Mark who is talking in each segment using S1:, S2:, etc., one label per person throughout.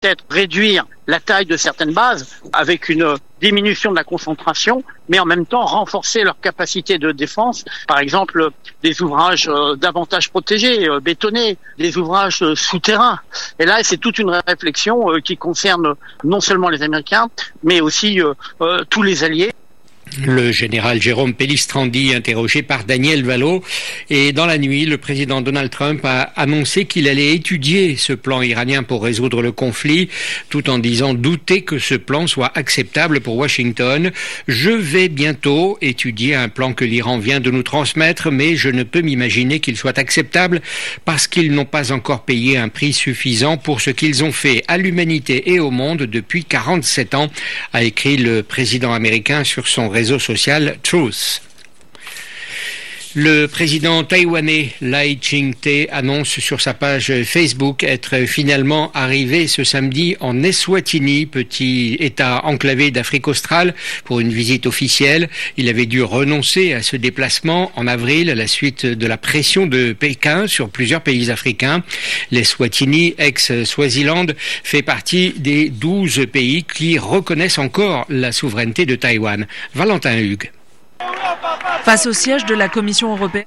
S1: peut-être réduire la taille de certaines bases avec une diminution de la concentration, mais en même temps renforcer leur capacité de défense. Par exemple, des ouvrages davantage protégés, bétonnés, des ouvrages souterrains. Et là, c'est toute une réflexion qui concerne non seulement les Américains, mais aussi tous les alliés.
S2: Le général Jérôme Pellistrandi, interrogé par Daniel Valo. Et dans la nuit, le président Donald Trump a annoncé qu'il allait étudier ce plan iranien pour résoudre le conflit, tout en disant douter que ce plan soit acceptable pour Washington. Je vais bientôt étudier un plan que l'Iran vient de nous transmettre, mais je ne peux m'imaginer qu'il soit acceptable parce qu'ils n'ont pas encore payé un prix suffisant pour ce qu'ils ont fait à l'humanité et au monde depuis 47 ans, a écrit le président américain sur son réseau social Truth. Le président taïwanais Lai Ching-te annonce sur sa page Facebook être finalement arrivé ce samedi en Eswatini, petit État enclavé d'Afrique australe, pour une visite officielle. Il avait dû renoncer à ce déplacement en avril à la suite de la pression de Pékin sur plusieurs pays africains. L'Eswatini, ex-Swaziland, fait partie des 12 pays qui reconnaissent encore la souveraineté de Taïwan. Valentin Hugues.
S3: Face au siège de la Commission européenne.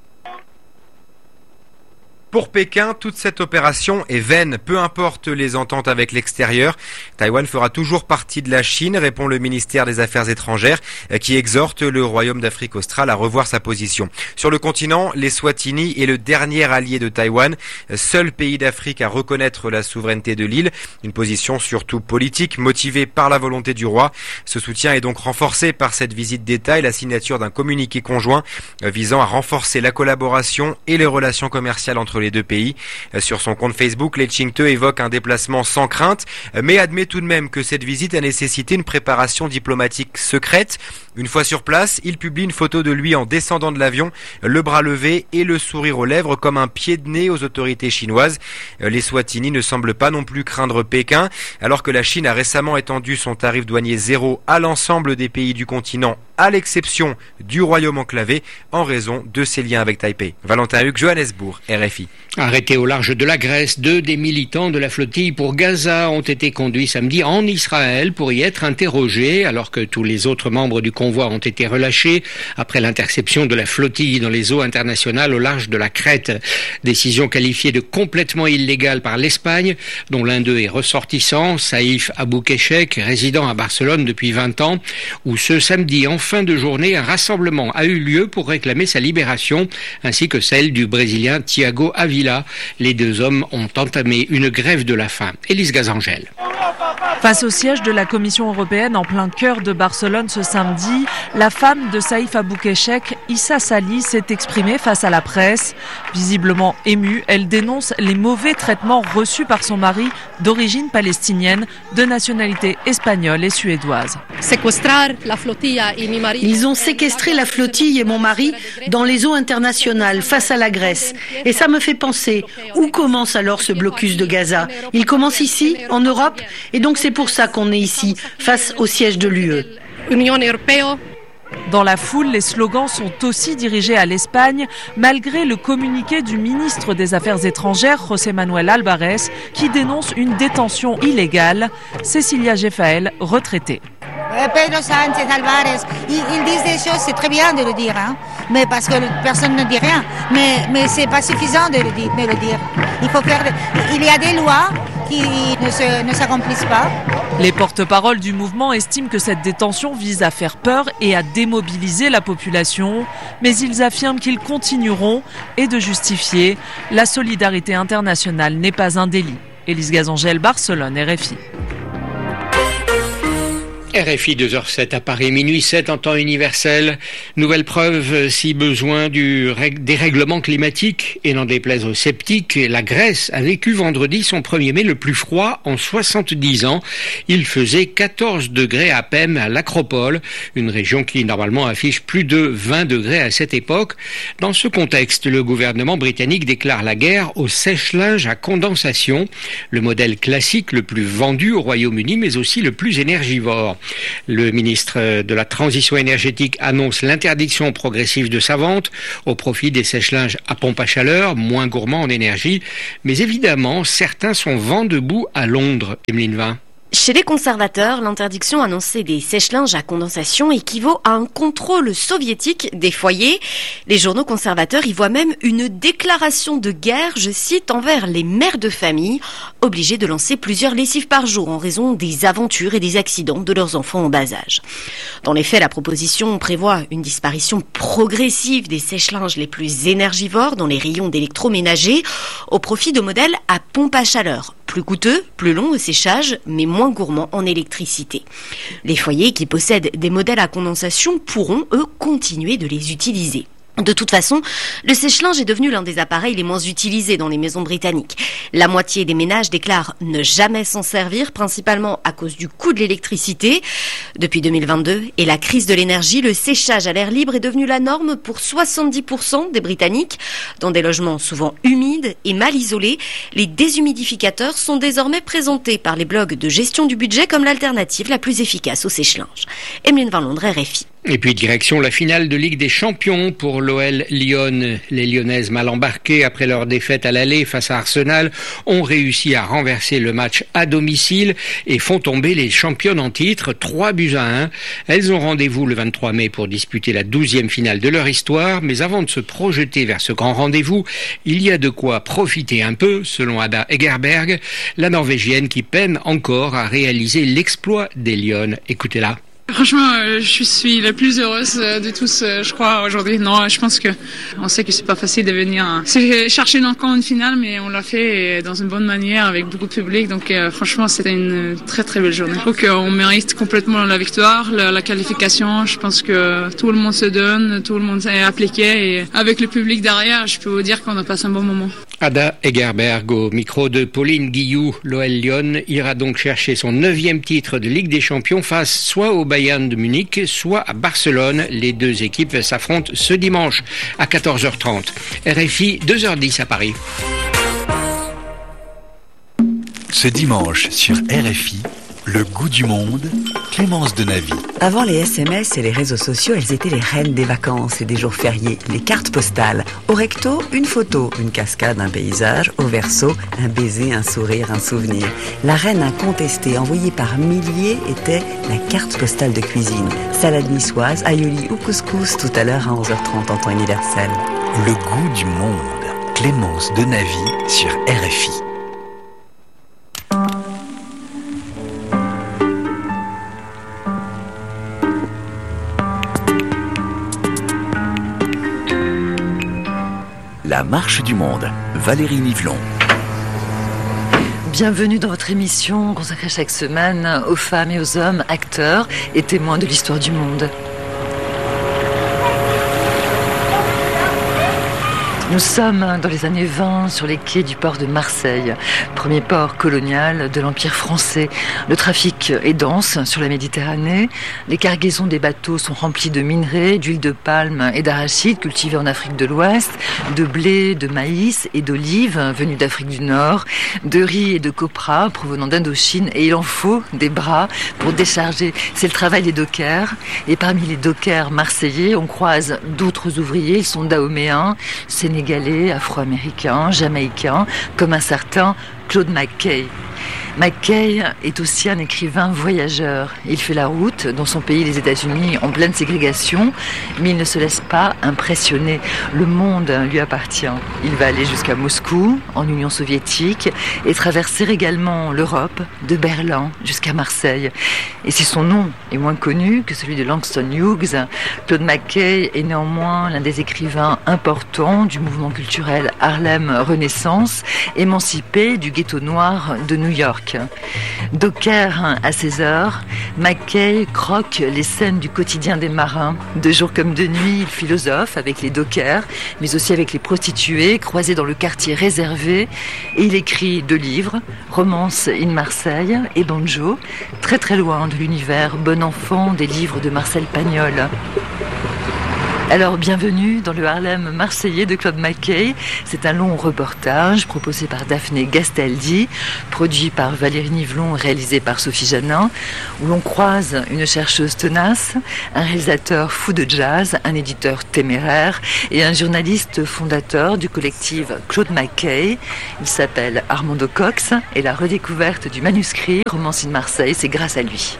S4: Pour Pékin, toute cette opération est vaine, peu importe les ententes avec l'extérieur. Taïwan fera toujours partie de la Chine, répond le ministère des Affaires étrangères, qui exhorte le Royaume d'Afrique australe à revoir sa position. Sur le continent, l'Eswatini est le dernier allié de Taïwan, seul pays d'Afrique à reconnaître la souveraineté de l'île. Une position surtout politique, motivée par la volonté du roi. Ce soutien est donc renforcé par cette visite d'État et la signature d'un communiqué conjoint visant à renforcer la collaboration et les relations commerciales entre les deux pays. Sur son compte Facebook, Lai Ching-te évoque un déplacement sans crainte, mais admet tout de même que cette visite a nécessité une préparation diplomatique secrète. Une fois sur place, il publie une photo de lui en descendant de l'avion, le bras levé et le sourire aux lèvres comme un pied de nez aux autorités chinoises. Les Swatini ne semblent pas non plus craindre Pékin, alors que la Chine a récemment étendu son tarif douanier zéro à l'ensemble des pays du continent, à l'exception du Royaume enclavé, en raison de ses liens avec Taipei. Valentin Hugues, Johannesburg, RFI.
S2: Arrêtés au large de la Grèce, 2 des militants de la flottille pour Gaza ont été conduits samedi en Israël pour y être interrogés, alors que tous les autres membres du convoi ont été relâchés après l'interception de la flottille dans les eaux internationales au large de la Crète. Décision qualifiée de complètement illégale par l'Espagne, dont l'un d'eux est ressortissant, Saïf Aboukeshek, résident à Barcelone depuis 20 ans, où ce samedi, en fin de journée, un rassemblement a eu lieu pour réclamer sa libération, ainsi que celle du Brésilien Thiago Avila. Les deux hommes ont entamé une grève de la faim. Élise Gazangel.
S3: Face au siège de la Commission européenne en plein cœur de Barcelone ce samedi, la femme de Saïf Aboukeshek, Issa Sali, s'est exprimée face à la presse. Visiblement émue, elle dénonce les mauvais traitements reçus par son mari d'origine palestinienne, de nationalité espagnole et suédoise.
S5: Ils ont séquestré la flottille et mon mari dans les eaux internationales face à la Grèce. Et ça me fait penser, où commence alors ce blocus de Gaza ? Il commence ici, en Europe, et donc c'est pour ça qu'on est ici, face au siège de l'UE.
S3: Dans la foule, les slogans sont aussi dirigés à l'Espagne, malgré le communiqué du ministre des Affaires étrangères, José Manuel Álvarez, qui dénonce une détention illégale. Cécilia Geffael, retraitée.
S6: Pedro Sánchez Álvarez, ils disent des choses, c'est très bien de le dire, hein, mais parce que personne ne dit rien. Mais c'est pas suffisant de le dire. Il faut faire. Il y a des lois qui ne s'accomplissent pas.
S3: Les porte-paroles du mouvement estiment que cette détention vise à faire peur et à démobiliser la population, mais ils affirment qu'ils continueront et de justifier. La solidarité internationale n'est pas un délit. Élise Gazangel, Barcelone, RFI.
S2: RFI 2h07 à Paris, minuit 7 en temps universel. Nouvelle preuve, si besoin, du dérèglement climatique. Et n'en déplaise aux sceptiques, la Grèce a vécu vendredi son 1er mai le plus froid en 70 ans. Il faisait 14 degrés à peine à l'Acropole, une région qui normalement affiche plus de 20 degrés à cette époque. Dans ce contexte, le gouvernement britannique déclare la guerre au sèche-linge à condensation, le modèle classique le plus vendu au Royaume-Uni, mais aussi le plus énergivore. Le ministre de la Transition énergétique annonce l'interdiction progressive de sa vente au profit des sèche-linges à pompe à chaleur, moins gourmands en énergie. Mais évidemment, certains sont vent debout à Londres, Emeline Vin.
S7: Chez les conservateurs, l'interdiction annoncée des sèche-linges à condensation équivaut à un contrôle soviétique des foyers. Les journaux conservateurs y voient même une déclaration de guerre, je cite, envers les mères de famille, obligées de lancer plusieurs lessives par jour en raison des aventures et des accidents de leurs enfants en bas âge. Dans les faits, la proposition prévoit une disparition progressive des sèche-linges les plus énergivores dans les rayons d'électroménager au profit de modèles à pompe à chaleur. Plus coûteux, plus long au séchage, mais moins gourmands en électricité. Les foyers qui possèdent des modèles à condensation pourront, eux, continuer de les utiliser. De toute façon, le sèche-linge est devenu l'un des appareils les moins utilisés dans les maisons britanniques. La moitié des ménages déclarent ne jamais s'en servir, principalement à cause du coût de l'électricité. Depuis 2022 et la crise de l'énergie, le séchage à l'air libre est devenu la norme pour 70% des Britanniques. Dans des logements souvent humides et mal isolés, les déshumidificateurs sont désormais présentés par les blogs de gestion du budget comme l'alternative la plus efficace au sèche-linge. Emeline Vin, Londres, RFI.
S2: Et puis direction la finale de Ligue des Champions pour l'OL Lyon. Les Lyonnaises, mal embarquées après leur défaite à l'aller face à Arsenal, ont réussi à renverser le match à domicile et font tomber les championnes en titre 3-1. Elles ont rendez-vous le 23 mai pour disputer la 12e finale de leur histoire. Mais avant de se projeter vers ce grand rendez-vous, il y a de quoi profiter un peu, selon Ada Egerberg, la Norvégienne qui peine encore à réaliser l'exploit des Lyonnes. Écoutez-la.
S8: Franchement, je suis la plus heureuse de tous, je crois, aujourd'hui. Non, je pense que on sait que c'est pas facile de venir chercher encore une finale, mais on l'a fait dans une bonne manière avec beaucoup de public. Donc, franchement, c'était une très très belle journée. Donc, on mérite complètement la victoire, la qualification. Je pense que tout le monde se donne, tout le monde est appliqué, et avec le public derrière, je peux vous dire qu'on a passé un bon moment.
S2: Ada Egerberg au micro de Pauline Guillou. L'OL Lyon ira donc chercher son 9e titre de Ligue des Champions face soit au Bayern de Munich, soit à Barcelone. Les deux équipes s'affrontent ce dimanche à 14h30. RFI, 2h10 à Paris.
S9: Ce dimanche sur RFI, le goût du monde, Clémence Denavy.
S10: Avant les SMS et les réseaux sociaux, elles étaient les reines des vacances et des jours fériés, les cartes postales. Au recto, une photo, une cascade, un paysage. Au verso, un baiser, un sourire, un souvenir. La reine incontestée, envoyée par milliers, était la carte postale de cuisine. Salade niçoise, aioli ou couscous, tout à l'heure à 11h30 en temps universel.
S9: Le goût du monde, Clémence Denavy sur RFI. La marche du monde, Valérie Nivelon.
S11: Bienvenue dans votre émission consacrée chaque semaine aux femmes et aux hommes, acteurs et témoins de l'histoire du monde. Nous sommes dans les années 20 sur les quais du port de Marseille, premier port colonial de l'Empire français. Le trafic est dense sur la Méditerranée. Les cargaisons des bateaux sont remplies de minerais, d'huile de palme et d'arachide cultivés en Afrique de l'Ouest, de blé, de maïs et d'olives venus d'Afrique du Nord, de riz et de copra provenant d'Indochine. Et il en faut des bras pour décharger. C'est le travail des dockers. Et parmi les dockers marseillais, on croise d'autres ouvriers. Ils sont dahoméens, sénégalais, afro-américains, jamaïcains, comme un certain Claude McKay. McKay est aussi un écrivain voyageur. Il fait la route dans son pays, les États-Unis, en pleine ségrégation, mais il ne se laisse pas impressionner. Le monde lui appartient. Il va aller jusqu'à Moscou, en Union soviétique, et traverser également l'Europe, de Berlin jusqu'à Marseille. Et si son nom est moins connu que celui de Langston Hughes, Claude McKay est néanmoins l'un des écrivains importants du mouvement culturel Harlem Renaissance, émancipé du ghetto noir de New York. Docker à 16h, McKay croque les scènes du quotidien des marins. De jour comme de nuit, il philosophe avec les dockers, mais aussi avec les prostituées croisées dans le quartier réservé. Et il écrit 2 livres, Romance in Marseille et Banjo, très très loin de l'univers bon enfant des livres de Marcel Pagnol. Alors, bienvenue dans le Harlem marseillais de Claude McKay. C'est un long reportage proposé par Daphné Gastaldi, produit par Valérie Nivelon, réalisé par Sophie Janin, où l'on croise une chercheuse tenace, un réalisateur fou de jazz, un éditeur téméraire et un journaliste fondateur du collectif Claude McKay. Il s'appelle Armando Cox et la redécouverte du manuscrit Romance in Marseille, c'est grâce à lui.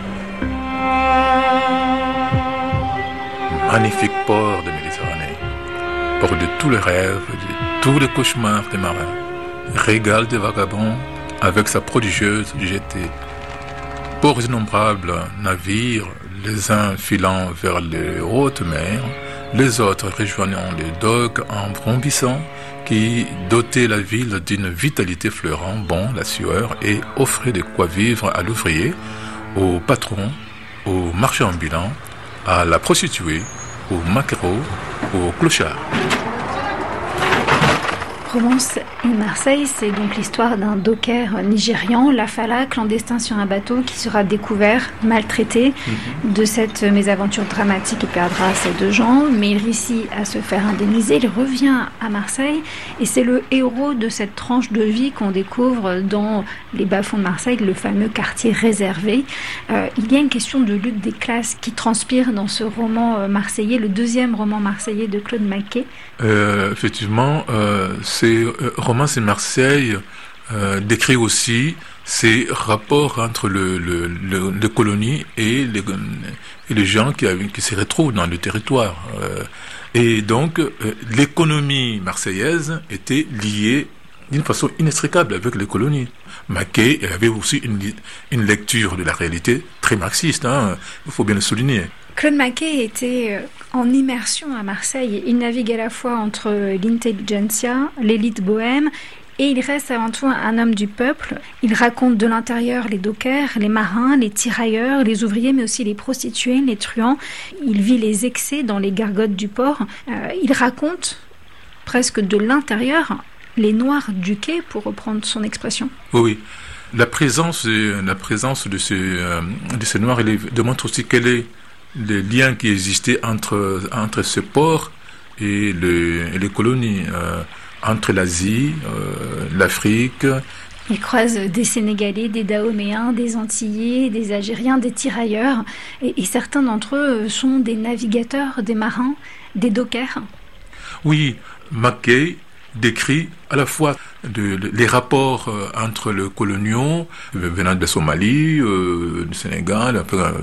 S12: Magnifique port de Méditerranée, port de tous les rêves, de tous les cauchemars des marins, régal des vagabonds avec sa prodigieuse jetée. Ports innombrables, navires, les uns filant vers les hautes mers, les autres rejoignant les docks en brombissant qui dotaient la ville d'une vitalité fleurant bon la sueur et offraient de quoi vivre à l'ouvrier, au patron, au marchand ambulant, à la prostituée, au maquereau, au clochard.
S13: Romance in Marseille, c'est donc l'histoire d'un docker nigérian, Lafala, clandestin sur un bateau qui sera découvert, maltraité. De cette mésaventure dramatique, il perdra ses 2 jambes, mais il réussit à se faire indemniser. Il revient à Marseille et c'est le héros de cette tranche de vie qu'on découvre dans les bas-fonds de Marseille, le fameux quartier réservé. Il y a une question de lutte des classes qui transpire dans ce roman marseillais, le 2e roman marseillais de Claude McKay.
S12: Effectivement, c'est Romance in Marseille décrit aussi ces rapports entre les colonies et les gens qui se retrouvent dans le territoire. Et donc, l'économie marseillaise était liée d'une façon inextricable avec les colonies. McKay avait aussi une lecture de la réalité très marxiste, il faut bien le souligner.
S13: Claude McKay était en immersion à Marseille. Il navigue à la fois entre l'intelligentsia, l'élite bohème, et il reste avant tout un homme du peuple. Il raconte de l'intérieur les dockers, les marins, les tirailleurs, les ouvriers, mais aussi les prostituées, les truands. Il vit les excès dans les gargotes du port. Il raconte presque de l'intérieur les noirs du quai, pour reprendre son expression.
S12: Oui. La présence de ces noirs démontre aussi quel est les liens qui existaient entre ce port et les colonies, entre l'Asie, l'Afrique.
S13: Il croise des Sénégalais, des Dahoméens, des Antillais, des Algériens, des tirailleurs, et certains d'entre eux sont des navigateurs, des marins, des dockers.
S12: Oui, McKay décrit à la fois les rapports entre les coloniaux venant de Somalie, du Sénégal,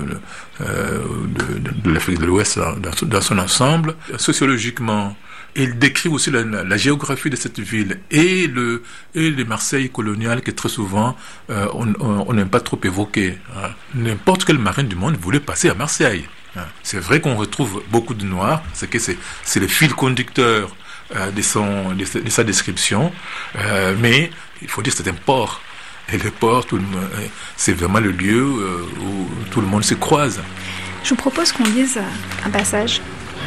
S12: de l'Afrique de l'Ouest dans son ensemble. Sociologiquement, il décrit aussi la géographie de cette ville et les Marseille coloniales que très souvent on n'aime pas trop évoquer. N'importe quel marin du monde voulait passer à Marseille. C'est vrai qu'on retrouve beaucoup de noirs, c'est le fil conducteur de sa description, mais il faut dire que c'est un port. Et le port, c'est vraiment le lieu où tout le monde se croise.
S13: Je vous propose qu'on lise un passage.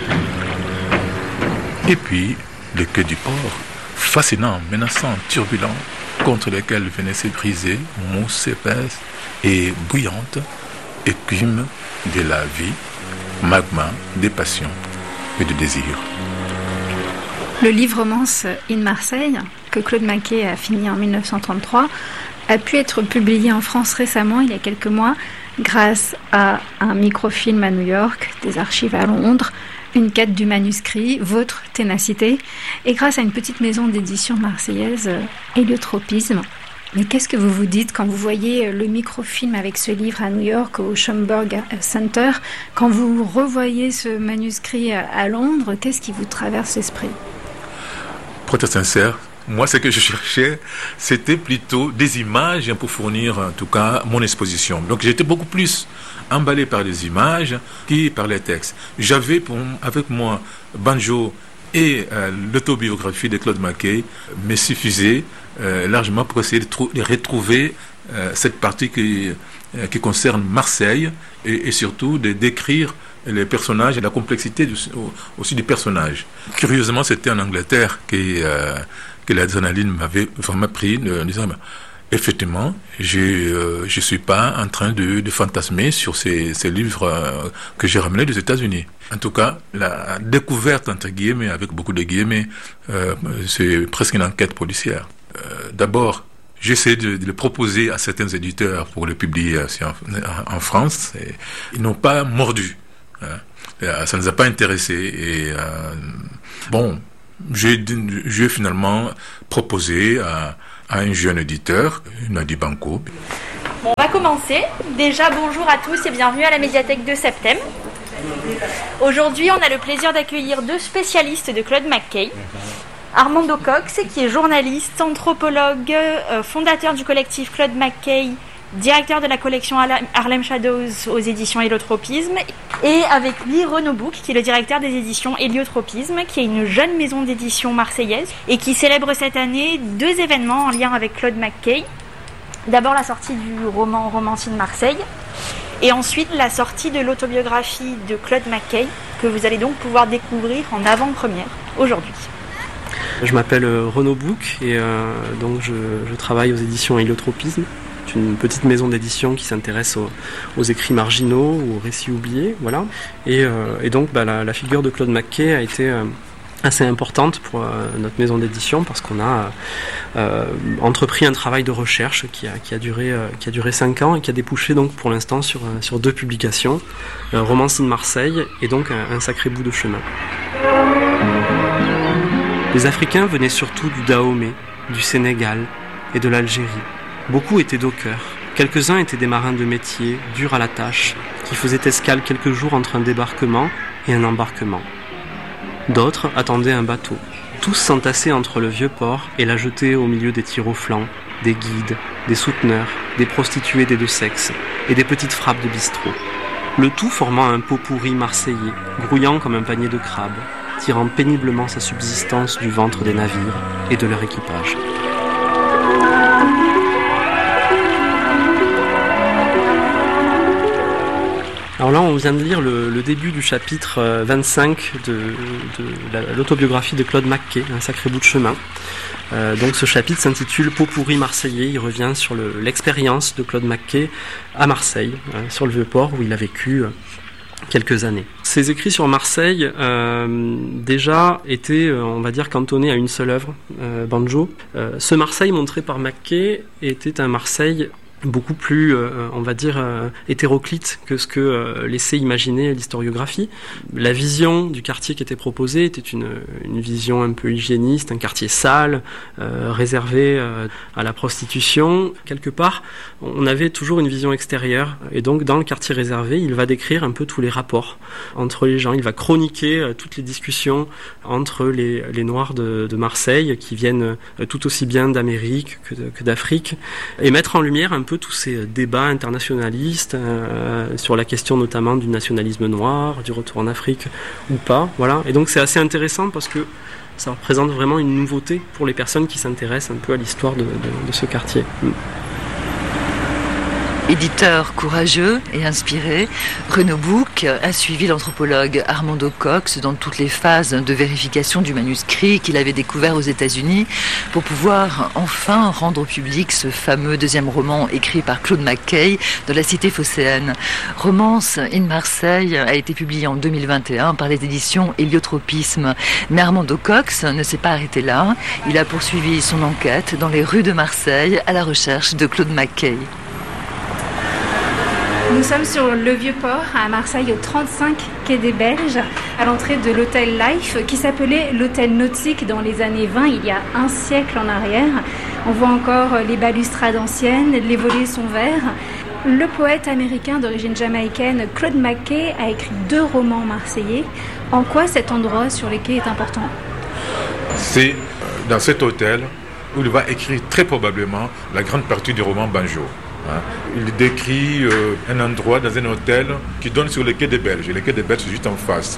S12: Et puis, le quai du port, fascinant, menaçant, turbulent, contre lequel venait se briser, mousse épaisse et bouillante, écume de la vie, magma des passions et du désir.
S13: Le livre Romance in Marseille, que Claude McKay a fini en 1933, a pu être publié en France récemment, il y a quelques mois, grâce à un microfilm à New York, des archives à Londres, une quête du manuscrit, votre ténacité, et grâce à une petite maison d'édition marseillaise, Héliotropisme. Mais qu'est-ce que vous vous dites quand vous voyez le microfilm avec ce livre à New York, au Schomburg Center, quand vous revoyez ce manuscrit à Londres, qu'est-ce qui vous traverse l'esprit ?
S12: Pour être sincère, moi, ce que je cherchais, c'était plutôt des images pour fournir, en tout cas, mon exposition. Donc, j'étais beaucoup plus emballé par les images que par les textes. J'avais avec moi Banjo et l'autobiographie de Claude McKay me suffisait largement pour essayer de retrouver cette partie qui concerne Marseille et surtout de décrire les personnages et la complexité aussi des personnages. Curieusement, c'était en Angleterre que l'adrénaline m'avait vraiment pris, en disant Effectivement, je suis pas en train de fantasmer sur ces livres que j'ai ramenés des États-Unis. En tout cas, la découverte, entre guillemets, avec beaucoup de guillemets, c'est presque une enquête policière. D'abord, j'essaie de le proposer à certains éditeurs pour le publier en France. Et ils n'ont pas mordu. Ça ne nous a pas intéressés. Et j'ai finalement proposé à un jeune éditeur, Nadi Banco.
S14: Bon, on va commencer. Déjà, bonjour à tous et bienvenue à la médiathèque de Septem. Aujourd'hui, on a le plaisir d'accueillir deux spécialistes de Claude McKay. Armando Cox, qui est journaliste, anthropologue, fondateur du collectif Claude McKay, directeur de la collection Harlem Shadows aux éditions Héliotropisme, et avec lui Renaud Bouc, qui est le directeur des éditions Héliotropisme, qui est une jeune maison d'édition marseillaise et qui célèbre cette année 2 événements en lien avec Claude McKay. D'abord la sortie du roman Romancine Marseille, et ensuite la sortie de l'autobiographie de Claude McKay, que vous allez donc pouvoir découvrir en avant-première aujourd'hui.
S15: Je m'appelle Renaud Bouc et donc je travaille aux éditions Héliotropisme. C'est une petite maison d'édition qui s'intéresse aux écrits marginaux, aux récits oubliés, voilà. Et donc la figure de Claude McKay a été assez importante pour notre maison d'édition parce qu'on a entrepris un travail de recherche qui a duré 5 ans et qui a débouché donc pour l'instant sur 2 publications, Romancine Marseille et donc un sacré bout de chemin. Les Africains venaient surtout du Dahomey, du Sénégal et de l'Algérie. Beaucoup étaient dockers. Quelques-uns étaient des marins de métier, durs à la tâche, qui faisaient escale quelques jours entre un débarquement et un embarquement. D'autres attendaient un bateau. Tous s'entassaient entre le vieux port et la jetée au milieu des tirs au flanc, des guides, des souteneurs, des prostituées des 2 sexes et des petites frappes de bistrot. Le tout formant un pot pourri marseillais, grouillant comme un panier de crabes, tirant péniblement sa subsistance du ventre des navires et de leur équipage. Alors là, on vient de lire le début du chapitre 25 de l'autobiographie de Claude McKay, un sacré bout de chemin. Donc ce chapitre s'intitule Pot pourri marseillais. Il revient sur l'expérience de Claude McKay à Marseille, sur le Vieux-Port, où il a vécu quelques années. Ses écrits sur Marseille déjà étaient, on va dire, cantonnés à une seule œuvre, Banjo. Ce Marseille montré par McKay était un Marseille beaucoup plus, on va dire, hétéroclite que ce que laissait imaginer l'historiographie. La vision du quartier qui était proposée était une vision un peu hygiéniste, un quartier sale, réservé à la prostitution. Quelque part, on avait toujours une vision extérieure. Et donc, dans le quartier réservé, il va décrire un peu tous les rapports entre les gens. Il va chroniquer toutes les discussions entre les Noirs de Marseille, qui viennent tout aussi bien d'Amérique que d'Afrique, et mettre en lumière un peu tous ces débats internationalistes sur la question notamment du nationalisme noir, du retour en Afrique ou pas, voilà. Et donc c'est assez intéressant parce que ça représente vraiment une nouveauté pour les personnes qui s'intéressent un peu à l'histoire de ce quartier.
S11: Éditeur courageux et inspiré, Renaud Bouc a suivi l'anthropologue Armando Cox dans toutes les phases de vérification du manuscrit qu'il avait découvert aux États-Unis pour pouvoir enfin rendre au public ce fameux 2e roman écrit par Claude McKay de la cité phocéenne. Romance in Marseille a été publié en 2021 par les éditions Héliotropisme. Mais Armando Cox ne s'est pas arrêté là. Il a poursuivi son enquête dans les rues de Marseille à la recherche de Claude McKay.
S13: Nous sommes sur le Vieux-Port, à Marseille, au 35 quai des Belges, à l'entrée de l'hôtel Life, qui s'appelait l'hôtel nautique dans les années 20, il y a un siècle en arrière. On voit encore les balustrades anciennes, les volets sont verts. Le poète américain d'origine jamaïcaine Claude McKay a écrit 2 romans marseillais. En quoi cet endroit sur les quais est important ?
S12: C'est dans cet hôtel où il va écrire très probablement la grande partie du roman Banjo. Il décrit un endroit dans un hôtel qui donne sur le quai des Belges. Et le quai des Belges, c'est juste en face.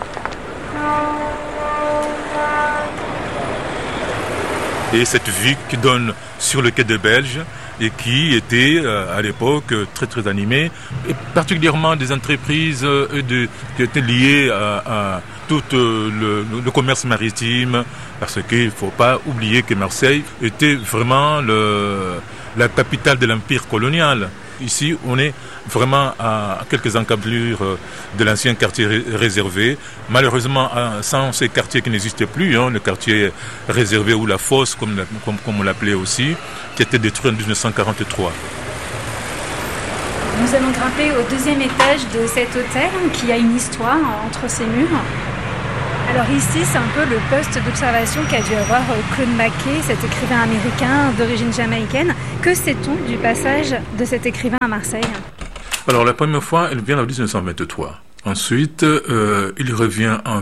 S12: Et cette vue qui donne sur le quai des Belges et qui était à l'époque très très animée, et particulièrement des entreprises qui étaient liées à tout le commerce maritime, parce qu'il ne faut pas oublier que Marseille était vraiment la capitale de l'empire colonial. Ici, on est vraiment à quelques encablures de l'ancien quartier réservé. Malheureusement, sans ces quartiers qui n'existaient plus, le quartier réservé ou la fosse, comme on l'appelait aussi, qui a été détruit en 1943.
S13: Nous allons grimper au 2e étage de cet hôtel qui a une histoire entre ses murs. Alors ici, c'est un peu le poste d'observation qu'a dû avoir Claude McKay, cet écrivain américain d'origine jamaïcaine. Que sait-on du passage de cet écrivain à Marseille ?
S12: Alors la première fois, elle vient en 1923. Ensuite, il revient en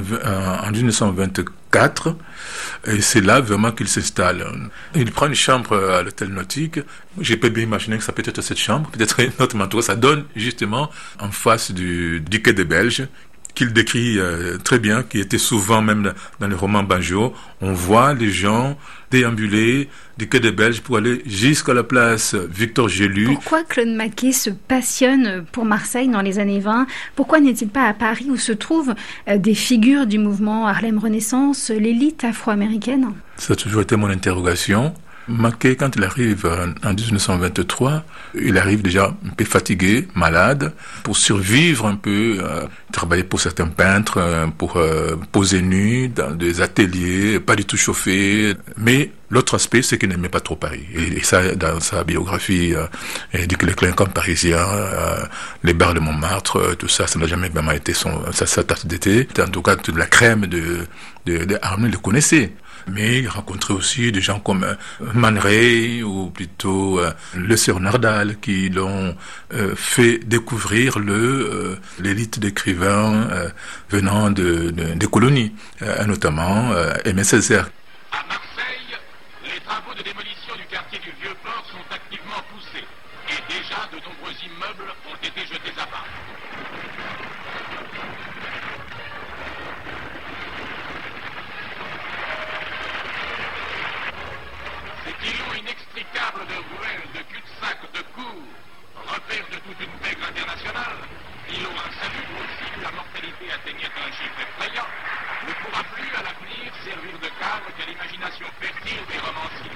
S12: 1924 et c'est là vraiment qu'il s'installe. Il prend une chambre à l'hôtel Nautique. J'ai pas bien imaginé que ça peut être cette chambre, peut-être une autre manteau. Ça donne justement en face du quai des Belges, qu'il décrit très bien, qui était souvent même dans les romans Banjo. On voit les gens déambuler du quai des Belges pour aller jusqu'à la place Victor Gélu.
S13: Pourquoi Claude McKay se passionne pour Marseille dans les années 20 ? Pourquoi n'est-il pas à Paris où se trouvent des figures du mouvement Harlem Renaissance, l'élite afro-américaine ?
S12: Ça a toujours été mon interrogation. McKay, quand il arrive en 1923, il arrive déjà un peu fatigué, malade. Pour survivre un peu, travailler pour certains peintres, pour poser nu dans des ateliers, pas du tout chauffés. Mais l'autre aspect, c'est qu'il n'aimait pas trop Paris. Et ça, dans sa biographie, il dit que les clinquants parisiens, les bars de Montmartre, tout ça, ça n'a jamais vraiment été sa tasse d'été. En tout cas, toute la crème de Harlem le connaissait. Mais il rencontrait aussi des gens comme Man Ray ou plutôt le Sir Nardal qui l'ont fait découvrir l'élite d'écrivains venant des colonies, notamment Aimé Césaire.
S16: À Marseille, les travaux de démolition du quartier du Vieux-Port sont activement poussés et déjà de nombreux immeubles ont été jetés à part. Cet îlot inextricable de ruelles, de cul-de-sac, de cours, repère de toute une pègre internationale, îlot insalubre aussi où la mortalité atteignait un chiffre effrayant, ne pourra plus à l'avenir servir de cadre qu'à l'imagination fertile des romanciers.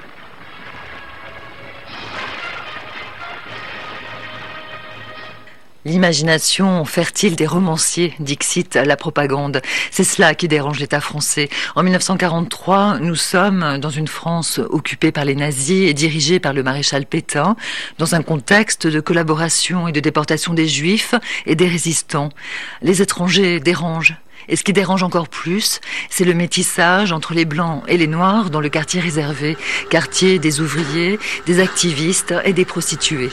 S11: L'imagination fertile des romanciers, dixit la propagande. C'est cela qui dérange l'État français. En 1943, nous sommes dans une France occupée par les nazis et dirigée par le maréchal Pétain, dans un contexte de collaboration et de déportation des Juifs et des résistants. Les étrangers dérangent. Et ce qui dérange encore plus, c'est le métissage entre les Blancs et les Noirs dans le quartier réservé, quartier des ouvriers, des activistes et des prostituées.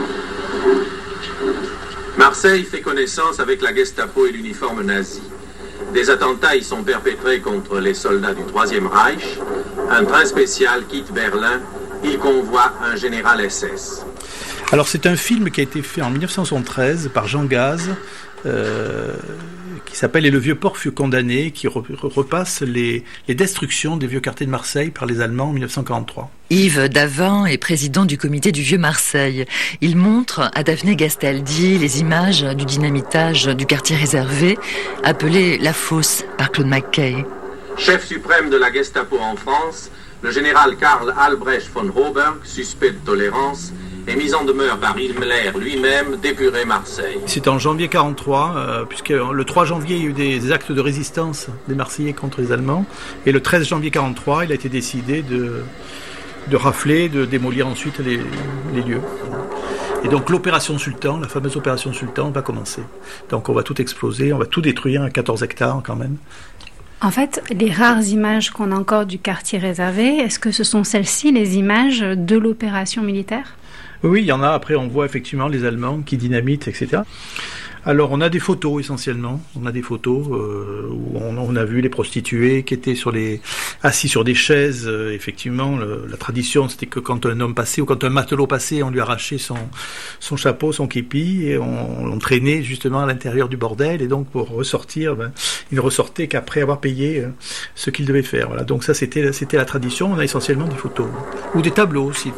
S17: Marseille fait connaissance avec la Gestapo et l'uniforme nazi. Des attentats y sont perpétrés contre les soldats du Troisième Reich. Un train spécial quitte Berlin. Il convoie un général SS.
S18: Alors c'est un film qui a été fait en 1973 par Jean Gaz, qui s'appelle « Et le Vieux-Port fut condamné », qui repasse les destructions des vieux quartiers de Marseille par les Allemands en 1943.
S11: Yves Davin est président du comité du Vieux-Marseille. Il montre à Daphné Gastaldi les images du dynamitage du quartier réservé, appelé la fosse par Claude McKay.
S17: Chef suprême de la Gestapo en France, le général Karl Albrecht von Roberg, suspect de tolérance, est mis en demeure par Himmler lui-même d'épurer Marseille.
S18: C'est en janvier 1943, puisque le 3 janvier, il y a eu des actes de résistance des Marseillais contre les Allemands. Et le 13 janvier 1943, il a été décidé de rafler, de démolir ensuite les lieux. Et donc l'opération Sultan, la fameuse opération Sultan, va commencer. Donc on va tout exploser, on va tout détruire à 14 hectares quand même.
S13: En fait, les rares images qu'on a encore du quartier réservé, est-ce que ce sont celles-ci les images de l'opération militaire ?
S18: Oui, il y en a. Après, on voit effectivement les Allemands qui dynamitent, etc. Alors, on a des photos essentiellement. On a des photos où on a vu les prostituées qui étaient assis sur des chaises. Effectivement, la tradition, c'était que quand un homme passait ou quand un matelot passait, on lui arrachait son chapeau, son képi, et on traînait justement à l'intérieur du bordel. Et donc, pour ressortir, il ne ressortait qu'après avoir payé ce qu'il devait faire. Voilà. Donc ça, c'était la tradition. On a essentiellement des photos ou des tableaux aussi.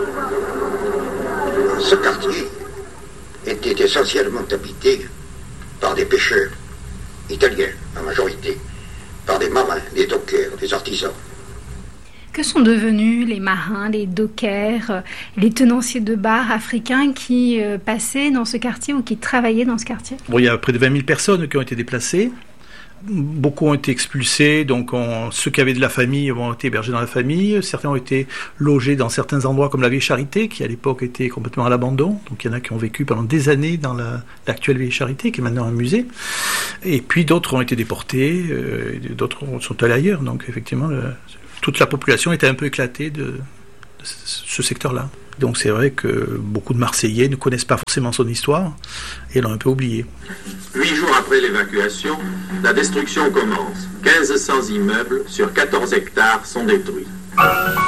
S19: Ce quartier était essentiellement habité par des pêcheurs, italiens en majorité, par des marins, des dockers, des artisans.
S13: Que Que sont devenus les marins, les dockers, les tenanciers de bars africains qui passaient dans ce quartier ou qui travaillaient dans ce quartier?
S18: Bon, il y a près de 20 000 personnes qui ont été déplacées. Beaucoup ont été expulsés, donc ceux qui avaient de la famille ont été hébergés dans la famille. Certains ont été logés dans certains endroits comme la Vieille Charité, qui à l'époque était complètement à l'abandon. Donc il y en a qui ont vécu pendant des années dans l'actuelle Vieille Charité, qui est maintenant un musée. Et puis d'autres ont été déportés, d'autres sont allés ailleurs. Donc effectivement, toute la population était un peu éclatée de ce secteur-là. Donc c'est vrai que beaucoup de Marseillais ne connaissent pas forcément son histoire et l'ont un peu oublié.
S17: 8 jours après l'évacuation, la destruction commence. 1500 immeubles sur 14 hectares sont détruits.